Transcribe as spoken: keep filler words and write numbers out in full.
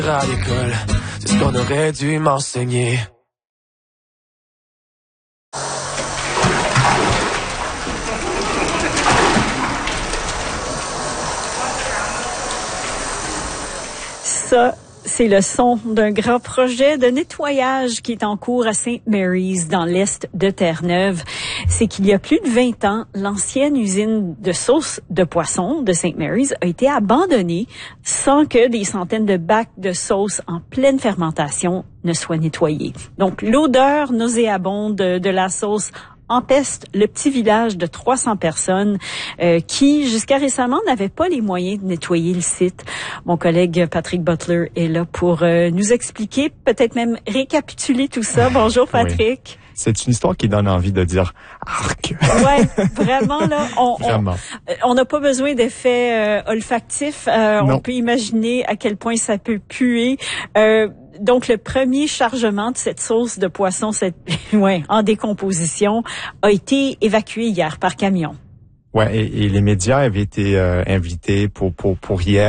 À l'école, c'est ce qu'on aurait dû m'enseigner. Ça, c'est le son d'un grand projet de nettoyage qui est en cours à Saint Mary's, dans l'est de Terre-Neuve. C'est qu'il y a plus de vingt ans, l'ancienne usine de sauce de poisson de Saint Mary's a été abandonnée sans que des centaines de bacs de sauce en pleine fermentation ne soient nettoyés. Donc, l'odeur nauséabonde de, de la sauce empeste le petit village de trois cents personnes euh, qui, jusqu'à récemment, n'avaient pas les moyens de nettoyer le site. Mon collègue Patrick Butler est là pour euh, nous expliquer, peut-être même récapituler tout ça. Bonjour Patrick. Oui. C'est une histoire qui donne envie de dire « arc ». Ouais, vraiment là, on vraiment. on n'a pas besoin d'effets euh, olfactifs. Euh, on peut imaginer à quel point ça peut puer. Euh, Donc, le premier chargement de cette sauce de poisson, cette, ouais, en décomposition, a été évacué hier par camion. Ouais, et, et les médias avaient été euh, invités pour pour pour hier.